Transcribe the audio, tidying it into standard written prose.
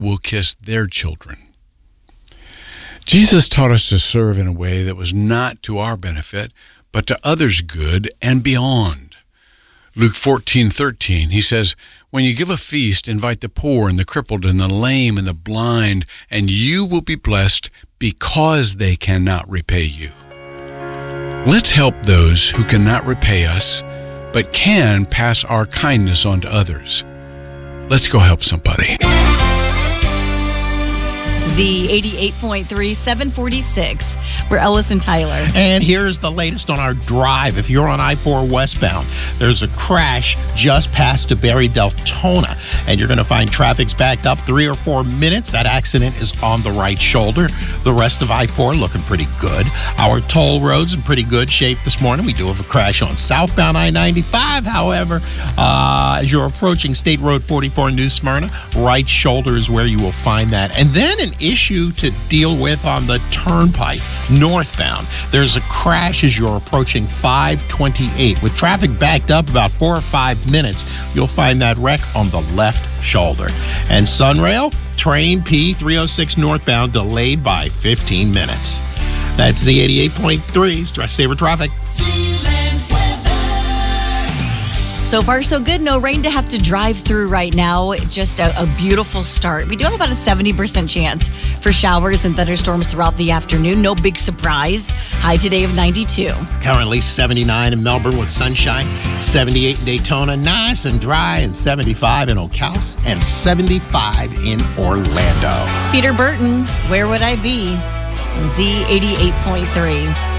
will kiss their children. Jesus taught us to serve in a way that was not to our benefit, but to others' good and beyond. Luke 14:13, he says, "When you give a feast, invite the poor and the crippled and the lame and the blind, and you will be blessed because they cannot repay you." Let's help those who cannot repay us, but can pass our kindness on to others. Let's go help somebody. Z88.3, 746. We're Ellis and Tyler. And here's the latest on our drive. If you're on I-4 westbound, there's a crash just past DeBerry Deltona, and you're going to find traffic's backed up 3 or 4 minutes. That accident is on the right shoulder. The rest of I-4 looking pretty good. Our toll road's in pretty good shape this morning. We do have a crash on southbound I-95, however. As you're approaching State Road 44 in New Smyrna, right shoulder is where you will find that. And then an issue to deal with on the turnpike northbound. There's a crash as you're approaching 528. With traffic backed up about 4 or 5 minutes, you'll find that wreck on the left shoulder. And Sunrail, train P306 northbound delayed by 15 minutes. That's Z88.3, Stress Saver Traffic. So far, so good. No rain to have to drive through right now. Just a beautiful start. We do have about a 70% chance for showers and thunderstorms throughout the afternoon. No big surprise. High today of 92. Currently 79 in Melbourne with sunshine, 78 in Daytona, nice and dry, and 75 in Ocala, and 75 in Orlando. It's Peter Burton. Where would I be? Z88.3.